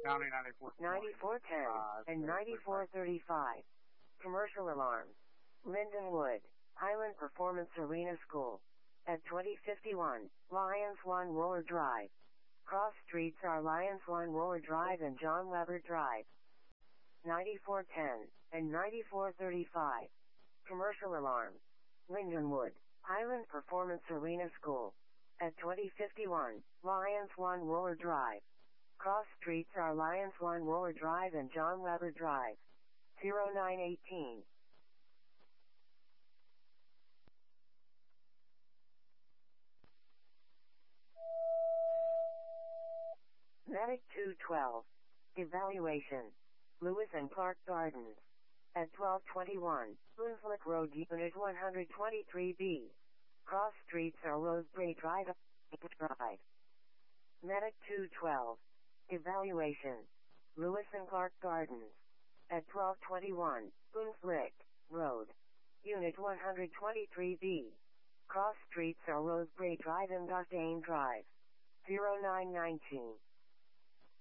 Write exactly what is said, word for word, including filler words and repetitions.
County ninety-four twenty. ninety-four ten Uh, and ninety-four thirty-five. Commercial alarms. Lindenwood, Highland Performance Arena School. At twenty fifty-one, Lions One Roller Drive. Cross streets are Lions One Roller Drive and John Weber Drive. ninety-four ten and ninety-four thirty-five. Commercial alarms. Lindenwood, Highland Performance Arena School. At twenty fifty-one, Lions One Roller Drive. Cross streets are Lions One Roller Drive and John Weber Drive. zero nine eighteen. Medic two twelve. Evaluation. Lewis and Clark Gardens. At twelve twenty-one, Boonslick Road Unit one twenty-three B. Cross streets are Rosebery Drive, Drive. Medic two twelve. Evaluation. Lewis and Clark Gardens. At twelve twenty-one, Boonslick Road. Unit one twenty-three B. Cross streets are Rosebery Drive and Dustain Drive. zero nine nineteen.